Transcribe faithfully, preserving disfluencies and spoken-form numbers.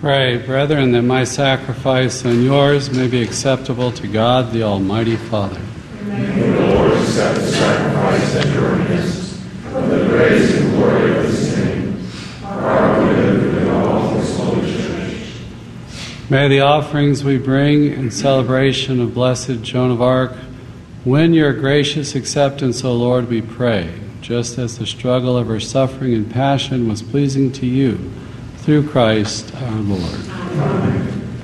Pray, brethren, that my sacrifice and yours may be acceptable to God, the Almighty Father. May the Lord accept the sacrifice at your hands, for the praise and glory of his name, for our good and all his holy church. May the offerings we bring in celebration of Blessed Joan of Arc win your gracious acceptance, O Lord, we pray, just as the struggle of her suffering and passion was pleasing to you, through Christ our Lord. Amen.